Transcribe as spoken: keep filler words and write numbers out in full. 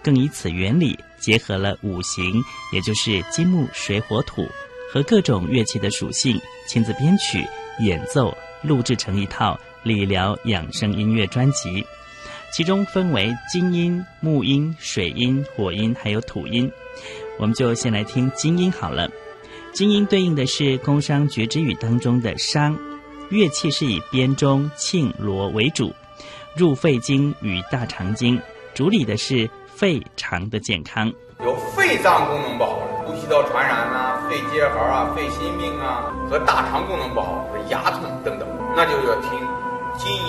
更以此原理结合了五行，也就是金木水火土和各种乐器的属性，亲自编曲演奏录制成一套理疗养生音乐专辑，其中分为金音、木音、水音、火音还有土音。我们就先来听金音好了。金音对应的是宫商角徵羽当中的商，乐器是以编钟、磬、锣为主，入肺经与大肠经，主理的是肺肠的健康。 有肺脏功能不好的，呼吸道传染啊、肺结核啊、肺心病啊，和大肠功能不好，牙痛等等，那就要听金音。